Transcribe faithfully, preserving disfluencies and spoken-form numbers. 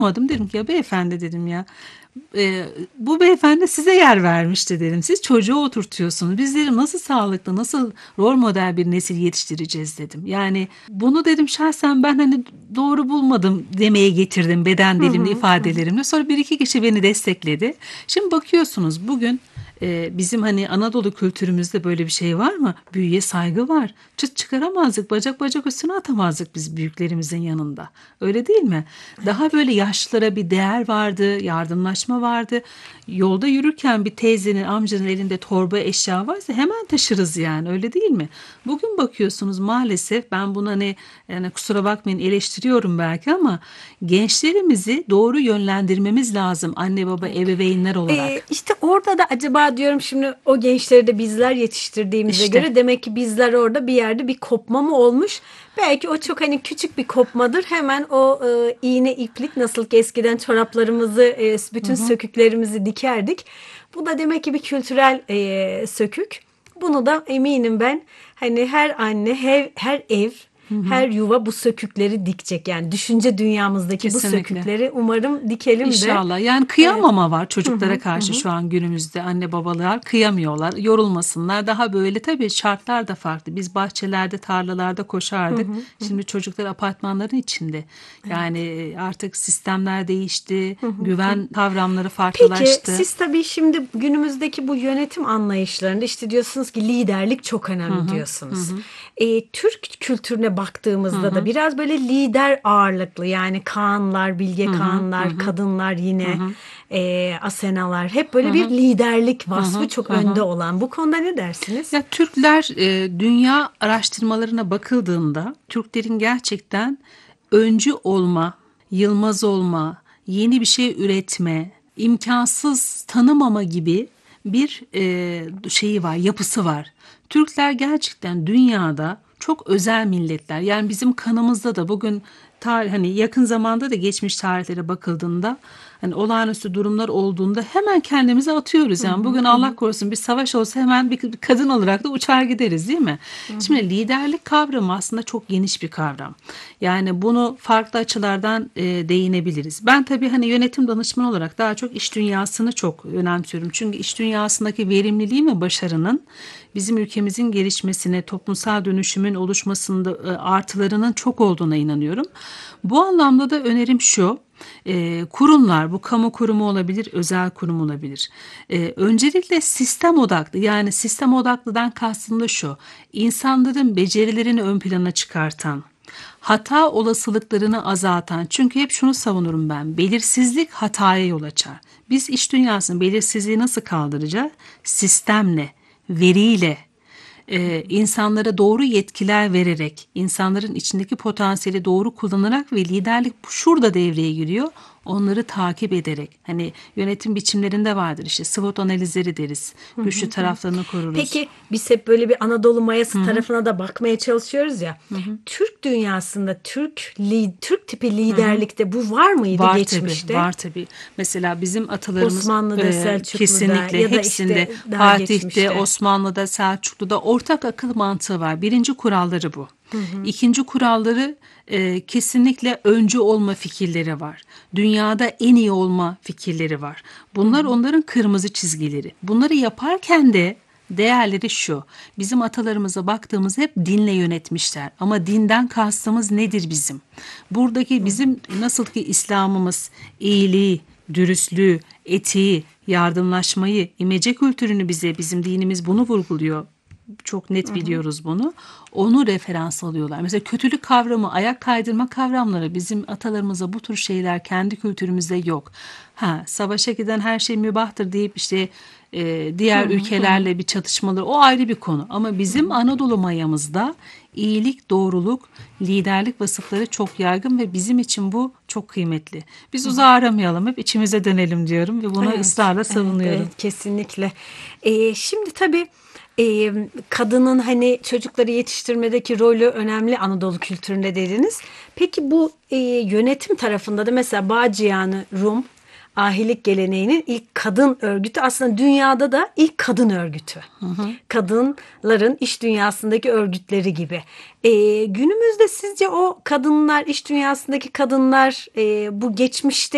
Adım dedim ki ya beyefendi dedim ya e, bu beyefendi size yer vermişti dedim. Siz çocuğu oturtuyorsunuz. Biz dedim nasıl sağlıklı, nasıl rol model bir nesil yetiştireceğiz dedim. Yani bunu dedim şahsen ben hani doğru bulmadım demeye getirdim beden Hı dilimle hı, hı hı. ifadelerimle. Sonra bir iki kişi beni destekledi. Şimdi bakıyorsunuz bugün e, bizim hani Anadolu kültürümüzde böyle bir şey var mı? Büyüye saygı var. Çıt çıkaramazdık, bacak bacak üstüne atamazdık biz büyüklerimizin yanında. Öyle değil mi? Daha böyle yaşlılara bir değer vardı, yardımlaşma vardı. Yolda yürürken bir teyzenin, amcanın elinde torba eşya varsa hemen taşırız yani öyle değil mi? Bugün bakıyorsunuz maalesef ben bunu hani yani kusura bakmayın eleştiriyorum belki ama gençlerimizi doğru yönlendirmemiz lazım anne baba ebeveynler Ee, olarak. işte orada da acaba diyorum şimdi o gençleri de bizler yetiştirdiğimize İşte. göre demek ki bizler orada bir yerde bir kopma mı olmuş? Belki o çok hani küçük bir kopmadır. Hemen o e, iğne iplik nasıl ki eskiden çoraplarımızı e, Hı bütün hı. söküklerimizi dikerdik. Bu da demek ki bir kültürel e, sökük. Bunu da eminim ben hani her anne her, her ev Hı hı. her yuva bu sökükleri dikecek. Yani düşünce dünyamızdaki bu Kesinlikle. sökükleri umarım dikelim de. İnşallah. Yani Evet. kıyamama var Hı çocuklara hı, hı karşı hı. şu an günümüzde anne babalar kıyamıyorlar, yorulmasınlar. Daha böyle tabii şartlar da farklı. Biz bahçelerde, tarlalarda Hı koşardık. hı, hı hı. Şimdi çocuklar apartmanların içinde. Yani Evet. e, artık sistemler değişti, Hı hı, hı. güven kavramları Peki farklılaştı. siz tabii şimdi günümüzdeki bu yönetim anlayışlarında işte diyorsunuz ki liderlik çok Hı önemli hı, hı diyorsunuz. hı, E, Türk kültürüne hı baktığımızda da hı, biraz böyle lider ağırlıklı yani Kaanlar, hı Bilge hı, hı Kağanlar, hı, kadınlar hı yine hı, e, Asenalar hep hı böyle bir hı, liderlik hı vasfı hı, çok hı önde hı. olan. Bu konuda ne dersiniz? Ya Türkler e, dünya araştırmalarına bakıldığında Türklerin gerçekten öncü olma, yılmaz olma, yeni bir şey üretme, imkansız tanımama gibi bir e, şeyi var, yapısı var. Türkler gerçekten dünyada çok özel milletler. Yani bizim kanımızda da bugün tarih hani yakın zamanda da geçmiş tarihlere bakıldığında hani olağanüstü durumlar olduğunda hemen kendimize atıyoruz. Hı Yani hı, bugün hı Allah hı, korusun bir savaş olsa hemen bir, bir kadın olarak da uçar gideriz değil mi? hı hı. Şimdi liderlik kavramı aslında çok geniş bir kavram. Yani bunu farklı açılardan e, değinebiliriz. Ben tabii hani yönetim danışmanı olarak daha çok iş dünyasını çok önemsiyorum. Çünkü iş dünyasındaki verimliliğin ve başarının bizim ülkemizin gelişmesine, toplumsal dönüşümün oluşmasında e, artılarının çok olduğuna inanıyorum. Bu anlamda da önerim şu. E, kurumlar, bu kamu kurumu olabilir, özel kurum olabilir. E, öncelikle sistem odaklı, yani sistem odaklıdan kastım da şu. İnsanların becerilerini ön plana çıkartan, hata olasılıklarını azaltan. Çünkü hep şunu savunurum ben. Belirsizlik hataya yol açar. Biz iş dünyasının belirsizliği nasıl kaldıracağız? Sistemle, veriyle, e, insanlara doğru yetkiler vererek, insanların içindeki potansiyeli doğru kullanarak ve liderlik şurada devreye giriyor. Onları takip ederek. Hani yönetim biçimlerinde vardır işte SWOT analizleri deriz. Hı hı, Güçlü hı hı. taraflarını koruruz. Peki biz hep böyle bir Anadolu Hı mayası hı, tarafına da bakmaya çalışıyoruz ya. hı hı, Türk dünyasında Türk li- Türk tipi hı hı. liderlikte bu var mıydı Var tabii, geçmişte? var tabii. Mesela bizim atalarımız Osmanlı'da, e, Selçuklu'da kesinlikle ya da hepsinde işte daha Fatih'te, geçmişte. Osmanlı'da, Selçuklu'da ortak akıl mantığı var. Birinci kuralları bu. Hı hı. İkinci kuralları e, kesinlikle öncü olma fikirleri var. Dünyada en iyi olma fikirleri var. Hı Bunlar hı. onların kırmızı çizgileri. Bunları yaparken de değerleri şu. Bizim atalarımıza baktığımız hep dinle yönetmişler. Ama dinden kastımız nedir bizim? Buradaki bizim nasıl ki İslam'ımız iyiliği, dürüstlüğü, etiği, yardımlaşmayı, imece kültürünü bize, bizim dinimiz bunu vurguluyor. Çok Hı net hı. biliyoruz bunu. Onu referans alıyorlar. Mesela kötülük kavramı, ayak kaydırma kavramları bizim atalarımıza bu tür şeyler kendi kültürümüzde yok. Ha, savaşa giden her şey mübahtır deyip işte e, Hı diğer hı. Hı hı. ülkelerle bir çatışmaları o ayrı bir konu. Ama bizim Anadolu mayamızda iyilik, doğruluk, liderlik vasıfları çok yaygın ve bizim için bu çok kıymetli. Biz uzağa aramayalım, hep içimize dönelim diyorum ve bunu Evet, ısrarla evet, savunuyorum. evet kesinlikle. Ee, şimdi tabii e, kadının hani çocukları yetiştirmedeki rolü önemli Anadolu kültüründe dediniz. Peki bu e, yönetim tarafında da mesela Bağcıyanı Rum ahilik geleneğinin ilk kadın örgütü aslında dünyada da ilk kadın örgütü. Hı hı. Kadınların iş dünyasındaki örgütleri gibi. Ee, günümüzde sizce o kadınlar iş dünyasındaki kadınlar e, bu geçmişte